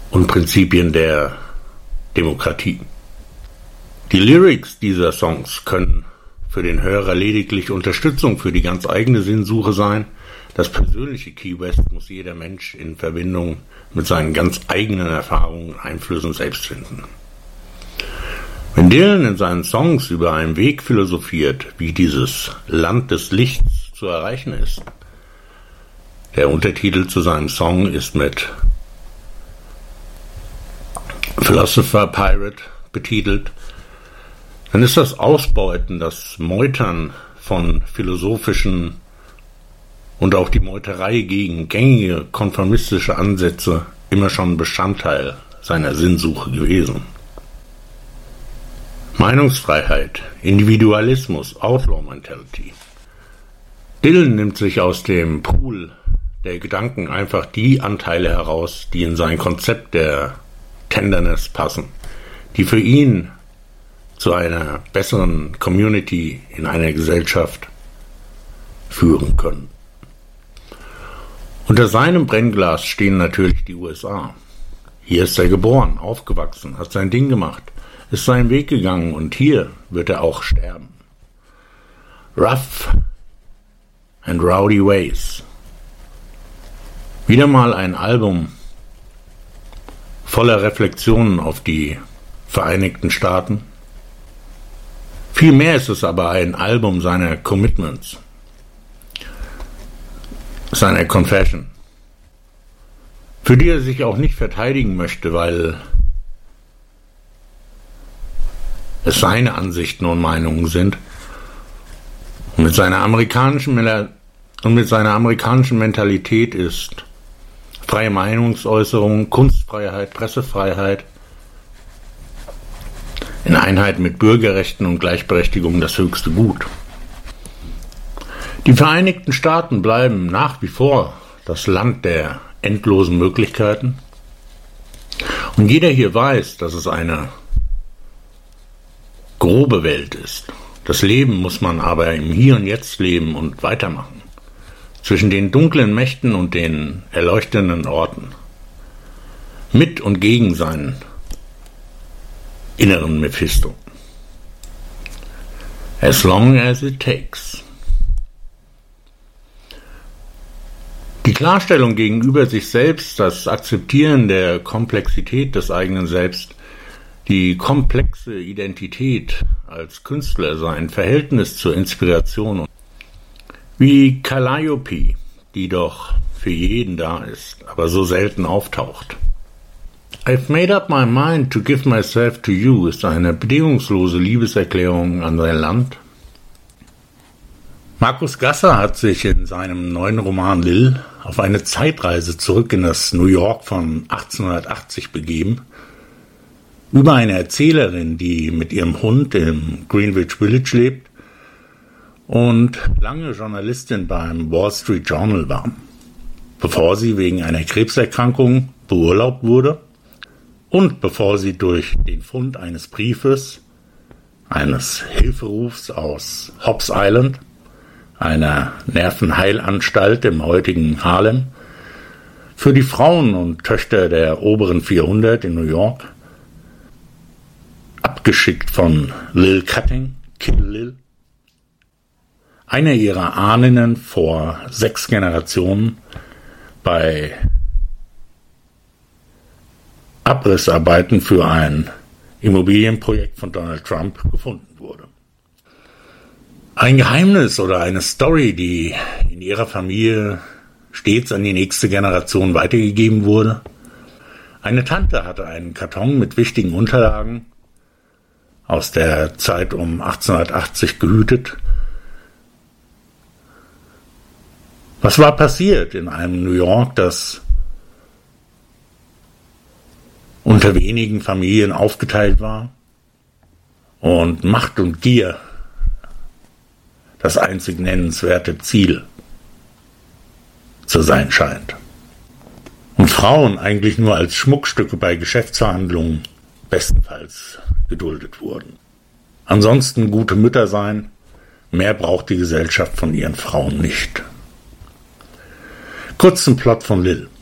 und Prinzipien der Demokratie. Die Lyrics dieser Songs können für den Hörer lediglich Unterstützung für die ganz eigene Sinnsuche sein. Das persönliche Key West muss jeder Mensch in Verbindung mit seinen ganz eigenen Erfahrungen und Einflüssen selbst finden. Wenn Dylan in seinen Songs über einen Weg philosophiert, wie dieses Land des Lichts zu erreichen ist, der Untertitel zu seinem Song ist mit Philosopher Pirate betitelt, dann ist das Ausbeuten, das Meutern von philosophischen und auch die Meuterei gegen gängige konformistische Ansätze immer schon Bestandteil seiner Sinnsuche gewesen. Meinungsfreiheit, Individualismus, Outlaw Mentality. Dylan nimmt sich aus dem Pool der Gedanken einfach die Anteile heraus, die in sein Konzept der Tenderness passen, die für ihn zu einer besseren Community in einer Gesellschaft führen können. Unter seinem Brennglas stehen natürlich die USA. Hier ist er geboren, aufgewachsen, hat sein Ding gemacht, ist seinen Weg gegangen und hier wird er auch sterben. Rough and Rowdy Ways. Wieder mal ein Album voller Reflexionen auf die Vereinigten Staaten. Vielmehr ist es aber ein Album seiner Commitments, seiner Confession, für die er sich auch nicht verteidigen möchte, weil es seine Ansichten und Meinungen sind. Und mit seiner amerikanischen Mentalität ist freie Meinungsäußerung, Kunstfreiheit, Pressefreiheit in Einheit mit Bürgerrechten und Gleichberechtigung das höchste Gut. Die Vereinigten Staaten bleiben nach wie vor das Land der endlosen Möglichkeiten. Und jeder hier weiß, dass es eine grobe Welt ist. Das Leben muss man aber im Hier und Jetzt leben und weitermachen. Zwischen den dunklen Mächten und den erleuchtenden Orten. Mit und gegen seinen inneren Mephisto. As long as it takes. Die Klarstellung gegenüber sich selbst, das Akzeptieren der Komplexität des eigenen Selbst, die komplexe Identität als Künstler, sein Verhältnis zur Inspiration, wie Calliope, die doch für jeden da ist, aber so selten auftaucht. I've made up my mind to give myself to you ist eine bedingungslose Liebeserklärung an sein Land. Markus Gasser hat sich in seinem neuen Roman Lil auf eine Zeitreise zurück in das New York von 1880 begeben, über eine Erzählerin, die mit ihrem Hund im Greenwich Village lebt und lange Journalistin beim Wall Street Journal war, bevor sie wegen einer Krebserkrankung beurlaubt wurde und bevor sie durch den Fund eines Briefes, eines Hilferufs aus Hobbs Island, einer Nervenheilanstalt im heutigen Harlem, für die Frauen und Töchter der oberen 400 in New York, abgeschickt von Lil Cutting, Kill Lil, einer ihrer Ahnen vor 6 Generationen bei Abrissarbeiten für ein Immobilienprojekt von Donald Trump gefunden wurde. Ein Geheimnis oder eine Story, die in ihrer Familie stets an die nächste Generation weitergegeben wurde. Eine Tante hatte einen Karton mit wichtigen Unterlagen aus der Zeit um 1880 gehütet. Was war passiert in einem New York, das unter wenigen Familien aufgeteilt war und Macht und Gier das einzig nennenswerte Ziel zu sein scheint. Und Frauen eigentlich nur als Schmuckstücke bei Geschäftsverhandlungen bestenfalls geduldet wurden. Ansonsten gute Mütter sein, mehr braucht die Gesellschaft von ihren Frauen nicht. Kurz zum Plot von Lil.